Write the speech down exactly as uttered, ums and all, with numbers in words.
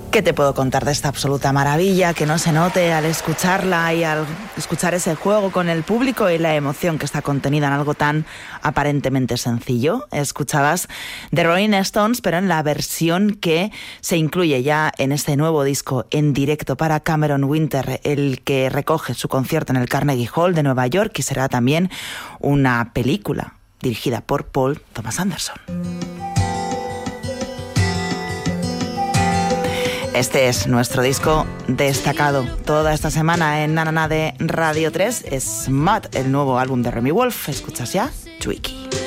¿Qué te puedo contar de esta absoluta maravilla que no se note al escucharla y al escuchar ese juego con el público y la emoción que está contenida en algo tan aparentemente sencillo? Escuchabas The Rolling Stones, pero en la versión que se incluye ya en este nuevo disco en directo para Cameron Winter, el que recoge su concierto en el Carnegie Hall de Nueva York, y será también una película dirigida por Paul Thomas Anderson. Este es nuestro disco destacado toda esta semana en Nanana de Radio tres. Es Mud, el nuevo álbum de Remy Wolf. Escuchas ya Tweaky.